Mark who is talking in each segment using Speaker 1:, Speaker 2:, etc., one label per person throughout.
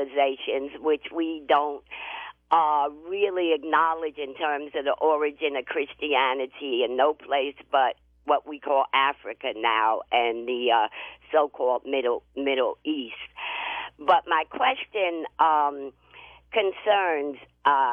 Speaker 1: civilizations, which we don't really acknowledge in terms of the origin of Christianity in no place but what we call Africa now and the so-called Middle East. But my question concerns,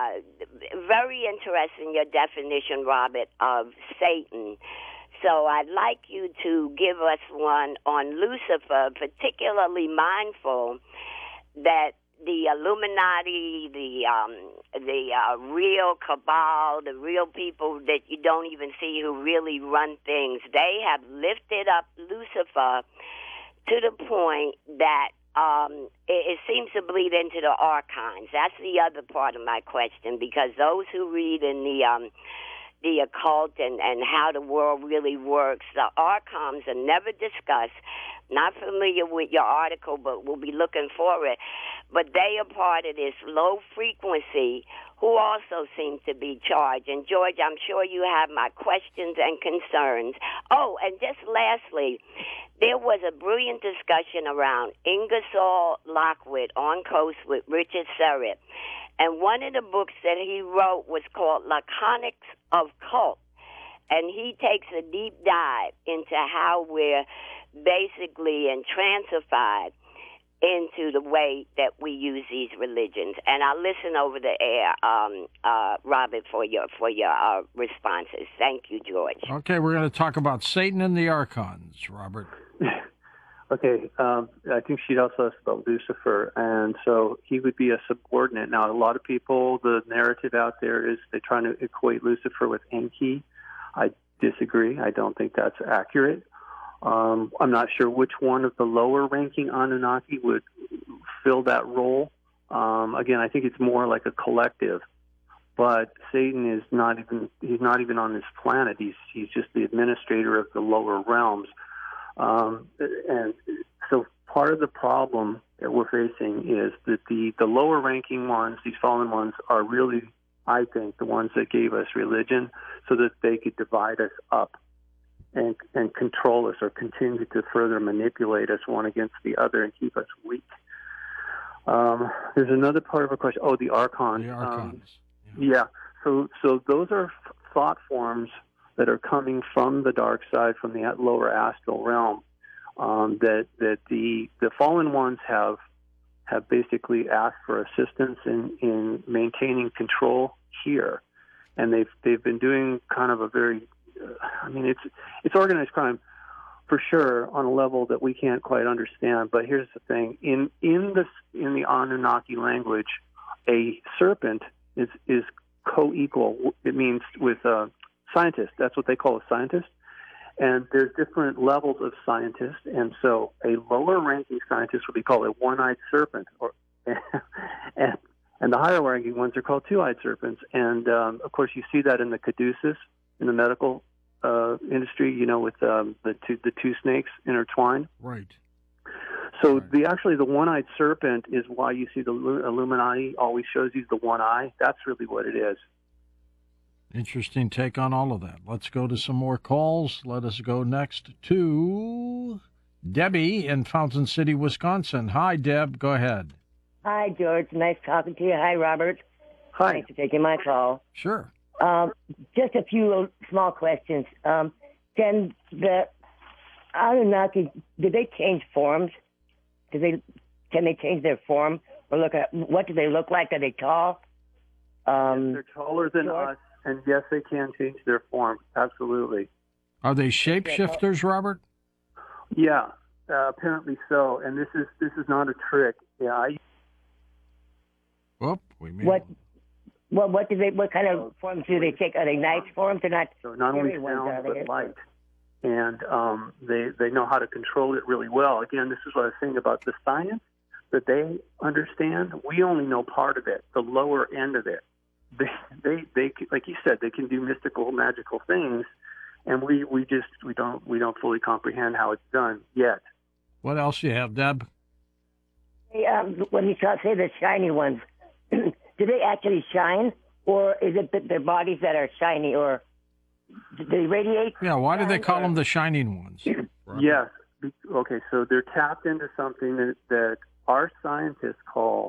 Speaker 1: very interesting, your definition, Robert, of Satan. So I'd like you to give us one on Lucifer, particularly mindful that the Illuminati, the real cabal, the real people that you don't even see who really run things, they have lifted up Lucifer to the point that it seems to bleed into the archons. That's the other part of my question, because those who read in the occult and how the world really works, the archons are never discussed. Not familiar with your article, but we'll be looking for it. But they are part of this low frequency who also seem to be charged. And, George, I'm sure you have my questions and concerns. Oh, and just lastly, there was a brilliant discussion around Ingersoll Lockwood on Coast with Richard Serrett. And one of the books that he wrote was called Laconics of Cult. And he takes a deep dive into how we're basically entrancified into the way that we use these religions. And I'll listen over the air, Robert, for your responses. Thank you, George.
Speaker 2: Okay, we're going to talk about Satan and the Archons, Robert.
Speaker 3: Okay, I think she'd also asked about Lucifer, and so he would be a subordinate. Now, a lot of people, the narrative out there is they're trying to equate Lucifer with Enki. I disagree. I don't think that's accurate. I'm not sure which one of the lower-ranking Anunnaki would fill that role. Again, I think it's more like a collective. But Satan is he's not even on this planet. He's just the administrator of the lower realms. And so part of the problem that we're facing is that the lower-ranking ones, these fallen ones, are really, I think, the ones that gave us religion so that they could divide us up and control us or continue to further manipulate us one against the other and keep us weak. There's another part of a question. Oh, the Archons.
Speaker 2: The Archons.
Speaker 3: Yeah. So those are thought forms that are coming from the dark side, from the lower astral realm, that the fallen ones have basically asked for assistance in maintaining control here, and they've been doing kind of a very, it's organized crime for sure on a level that we can't quite understand. But here's the thing: in the Anunnaki language, a serpent is co-equal. It means with scientist. That's what they call a scientist. And there's different levels of scientists. And so a lower-ranking scientist would be called a one-eyed serpent. And the higher-ranking ones are called two-eyed serpents. And, of course, you see that in the caduceus, in the medical industry, with the two snakes intertwined.
Speaker 2: Right.
Speaker 3: So the one-eyed serpent is why you see the Illuminati always shows you the one eye. That's really what it is.
Speaker 2: Interesting take on all of that. Let's go to some more calls. Let us go next to Debbie in Fountain City, Wisconsin. Hi, Deb. Go ahead.
Speaker 4: Hi, George. Nice talking to you. Hi, Robert.
Speaker 3: Hi.
Speaker 4: Thanks for taking my call.
Speaker 2: Sure.
Speaker 4: Just a few small questions. Can the Anunnaki, do they change forms? Can they change their form? Or look at, what do they look like? Are they tall?
Speaker 3: Yes, they're taller than us. And yes, they can change their form. Absolutely.
Speaker 2: Are they shapeshifters, Robert?
Speaker 3: Yeah, apparently so. And this is not a trick. Yeah.
Speaker 2: What
Speaker 4: kind of forms do they take? Are they nice forms? They're not.
Speaker 3: So not only sound but light, and they know how to control it really well. Again, this is what I was saying about the science that they understand. We only know part of it, the lower end of it. They like you said, they can do mystical, magical things, and we don't fully comprehend how it's done yet.
Speaker 2: What else you have, Deb?
Speaker 4: Hey, when you say the shiny ones, do they actually shine, or is it their bodies that are shiny, or do they radiate?
Speaker 2: Yeah, why do they call them the shining ones?
Speaker 3: Yes. Okay, so they're tapped into something that our scientists call